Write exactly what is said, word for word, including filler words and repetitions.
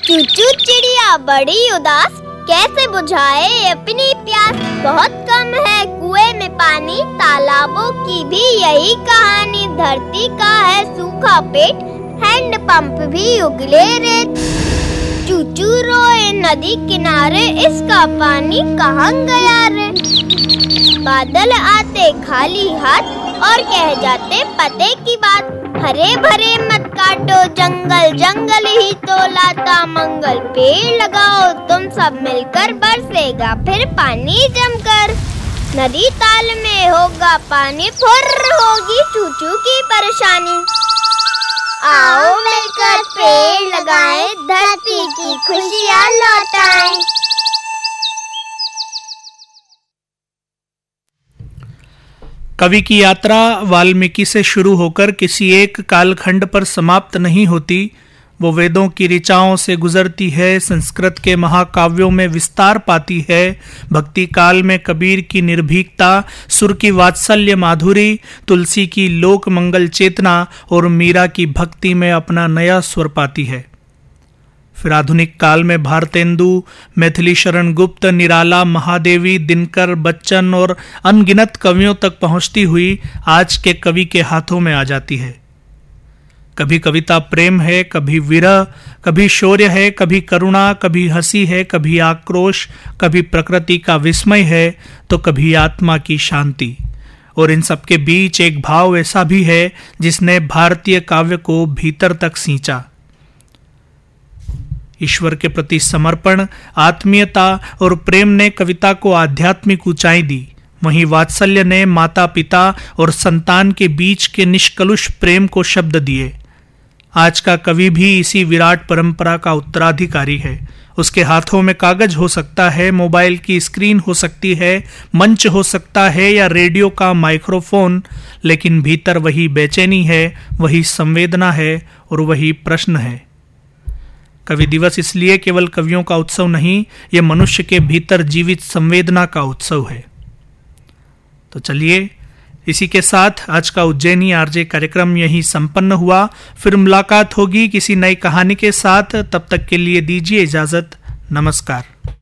चूचू चिड़िया बड़ी उदास, कैसे बुझाए अपनी प्यास। बहुत कम है कुएं में पानी, तालाबों की भी यही कहानी। धरती का है सूखा पेट, हैंड पंप भी उगले रेत। चूचू रोए नदी किनारे, इसका पानी कहाँ गया रे। बादल आते खाली हाथ और कह जाते पते की बात। हरे भरे मत काटो जंगल, जंगल ही तो लाता मंगल। पेड़ लगाओ तुम सब मिलकर, बरसेगा फिर पानी जमकर। नदी ताल में होगा पानी, फुर्र होगी चूचू की परेशानी। आओ मिलकर पेड़ लगाएं, धरती की खुशियाँ लौटाएं। कवि की यात्रा वाल्मीकि से शुरू होकर किसी एक कालखंड पर समाप्त नहीं होती। वो वेदों की ऋचाओं से गुजरती है, संस्कृत के महाकाव्यों में विस्तार पाती है। भक्ति काल में कबीर की निर्भीकता, सुर की वात्सल्य माधुरी, तुलसी की लोक मंगल चेतना और मीरा की भक्ति में अपना नया स्वर पाती है। फिर आधुनिक काल में भारतेंदु, मैथिली शरण गुप्त, निराला, महादेवी, दिनकर, बच्चन और अनगिनत कवियों तक पहुंचती हुई आज के कवि के हाथों में आ जाती है। कभी कविता प्रेम है, कभी विरह, कभी शौर्य है, कभी करुणा, कभी हंसी है, कभी आक्रोश, कभी प्रकृति का विस्मय है, तो कभी आत्मा की शांति। और इन सबके बीच एक भाव ऐसा भी है जिसने भारतीय काव्य को भीतर तक सींचा। ईश्वर के प्रति समर्पण, आत्मीयता और प्रेम ने कविता को आध्यात्मिक ऊंचाई दी। वहीं वात्सल्य ने माता पिता और संतान के बीच के निष्कलुष प्रेम को शब्द दिए। आज का कवि भी इसी विराट परंपरा का उत्तराधिकारी है। उसके हाथों में कागज हो सकता है, मोबाइल की स्क्रीन हो सकती है, मंच हो सकता है या रेडियो का माइक्रोफोन, लेकिन भीतर वही बेचैनी है, वही संवेदना है और वही प्रश्न है। कवि दिवस इसलिए केवल कवियों का उत्सव नहीं, यह मनुष्य के भीतर जीवित संवेदना का उत्सव है। तो चलिए, इसी के साथ आज का उज्जैनी आरजे कार्यक्रम यहीं संपन्न हुआ। फिर मुलाकात होगी किसी नई कहानी के साथ। तब तक के लिए दीजिए इजाजत। नमस्कार।